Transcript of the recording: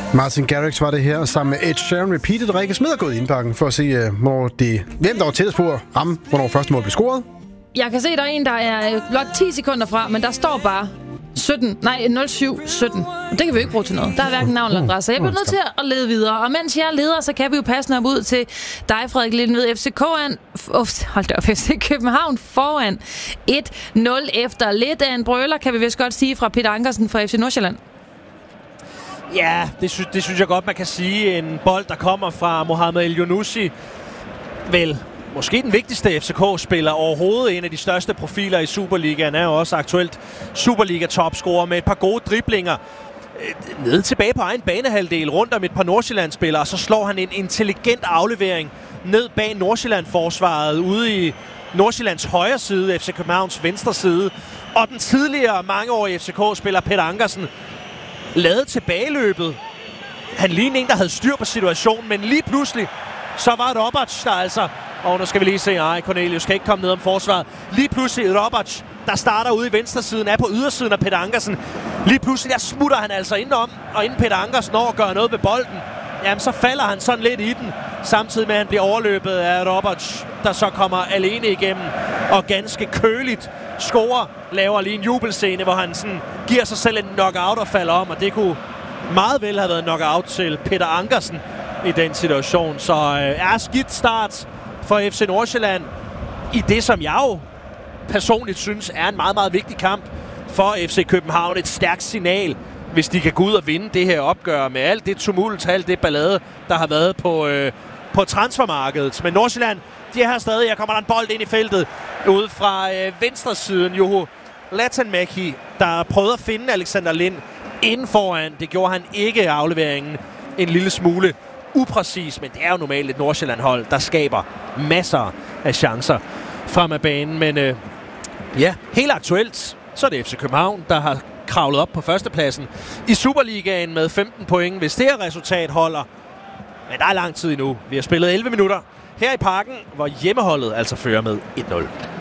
Martin Garrix var det her, sammen med Ed Sheeran Repeated. Rikke Smed er gået i indbakken for at se, hvem der var tættest på at ramme, hvornår første mål blev scoret. Jeg kan se, der er en, der er blot 10 sekunder fra, men der står bare 07-17. Det kan vi jo ikke bruge til noget. Der er hverken navn eller adresse. Jeg bliver nødt til at lede videre. Og mens jeg leder, så kan vi jo passe op ud til dig, Frederik Lindved. FC København foran 1-0 efter lidt af en brøler, kan vi vist godt sige, fra Peter Ankersen fra FC Nordsjælland. Ja, det synes jeg godt, man kan sige. En bold, der kommer fra Mohamed El-Younousi. Vel, måske den vigtigste FCK-spiller overhovedet. En af de største profiler i Superligaen. Er jo også aktuelt Superliga-topscorer med et par gode driblinger. Nede tilbage på egen banehalvdel, rundt om et par Nordsjælland-spillere. Og så slår han en intelligent aflevering ned bag Nordsjælland-forsvaret, ude i Nordsjællands højre side, FC Københavns venstre side. Og den tidligere mangeårige FCK-spiller Peter Ankersen lavede tilbageløbet. Han lignede en, der havde styr på situationen, men lige pludselig, så var Roberts der altså. Og nu skal vi lige se, Cornelius kan ikke komme ned om forsvaret. Lige pludselig Roberts, der starter ude i venstresiden, er på ydersiden af Peter Ankersen. Lige pludselig, der smutter han altså indenom, og inden Peter Ankersen når at gøre noget ved bolden, jamen så falder han sådan lidt i den, samtidig med at han bliver overløbet af Roberts, der så kommer alene igennem, og ganske køligt scorer, laver lige en jubelscene, hvor han sådan giver sig selv en knockout og falder om, og det kunne meget vel have været en knockout til Peter Ankersen i den situation. Så er skidt start for FC Nordsjælland i det, som jeg jo personligt synes er en meget, meget vigtig kamp for FC København. Et stærkt signal, hvis de kan gå ud og vinde det her opgør med alt det tumult, alt det ballade, der har været på transfermarkedet. Men Nordsjælland, de er her stadig. Her kommer der en bold ind i feltet ude fra venstre siden. Juho Latanmäki, der prøvede at finde Alexander Lind inden foran. Det gjorde han ikke af afleveringen. En lille smule upræcis, men det er jo normalt et Nordsjælland-hold, der skaber masser af chancer frem af banen. Men ja, helt aktuelt, så er det FC København, der har kravlet op på førstepladsen i Superligaen med 15 point, hvis det her resultat holder. Men der er lang tid endnu. Vi har spillet 11 minutter her i Parken, hvor hjemmeholdet altså fører med 1-0.